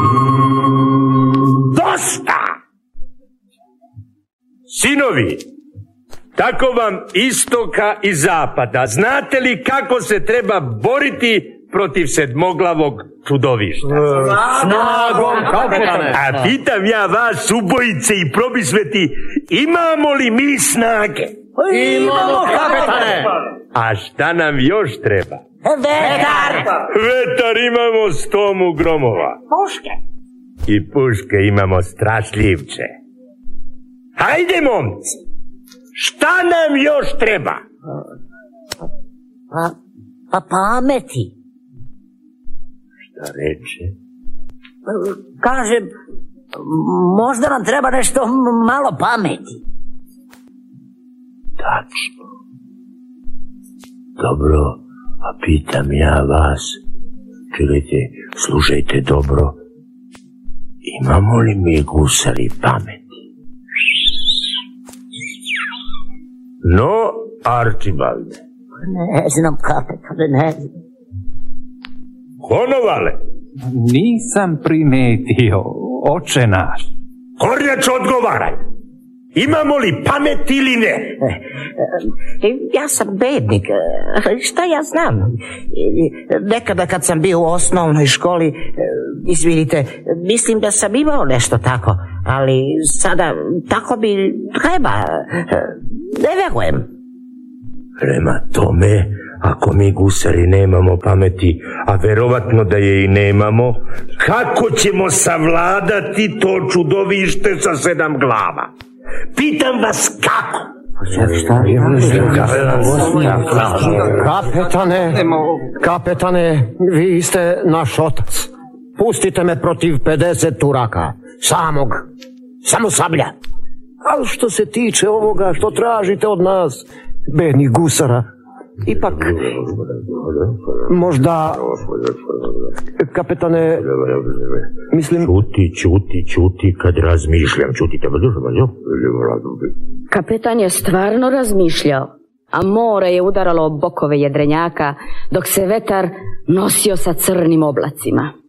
Dosta! Sinovi, tako vam istoka i zapada, znate li kako se treba boriti protiv sedmoglavog čudovišta? Snagom, kapetane! A pitam ja vas, ubojice i probisveti, imamo li mi snage? Imamo, kapetane! A šta nam još treba? Vetar! Vetar imamo 100 gromova. Puške! I puške imamo strašljivče. Hajde, momci! Šta nam još treba? Pa pameti. Šta reče? Kažem, možda nam treba nešto malo pameti. Tačno. Dobro, a pitam ja vas, čujte, slušajte dobro, imamo li mi gusari pameti? No, Arčibalde. Ne znam, kapetane, ne znam. Konovale. Nisam primetio, oče naš. Kornjač, odgovaraj. Imamo li pamet ili ne? Ja sam bednik, šta ja znam? Nekada kad sam bio u osnovnoj školi, izvinite, mislim da sam imao nešto tako, ali sada tako bi treba, ne verujem. Prema tome, ako mi gusari nemamo pameti, a verovatno da je i nemamo, kako ćemo savladati to čudovište sa 7 glava? Pitam vas kako? Kapetane, vi ste naš otac. Pustite me protiv 50 Turaka. Samog. Samo sablja. Ali što se tiče ovoga što tražite od nas, bednih gusara, ipak možda, kapetane, mislim... Čuti, kad razmišljam, čutite. Kapetan je stvarno razmišljao, a more je udaralo o bokove jedrenjaka, dok se vetar nosio sa crnim oblacima.